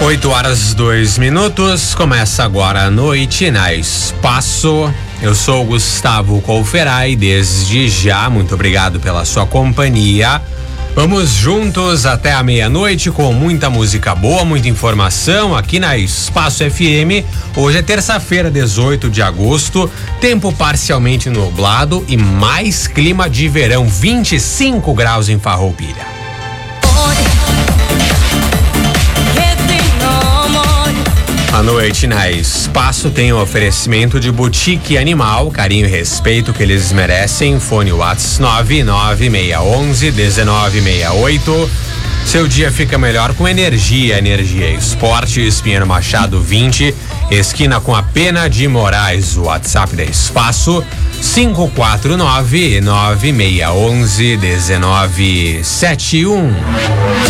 8h02. Começa agora a noite na Espaço. Eu sou o Gustavo Colferai. Desde já, muito obrigado pela sua companhia. Vamos juntos até a meia-noite com muita música boa, muita informação aqui na Espaço FM. Hoje é terça-feira, 18 de agosto, tempo parcialmente nublado e mais clima de verão, 25 graus em Farroupilha. A noite na Espaço tem o oferecimento de Boutique Animal, carinho e respeito que eles merecem. Fone WhatsApp 99611-1968. Seu dia fica melhor com energia Esportes, Pinheiro Machado 20, esquina com a Pena de Moraes. O WhatsApp da Espaço 549-9611-1971.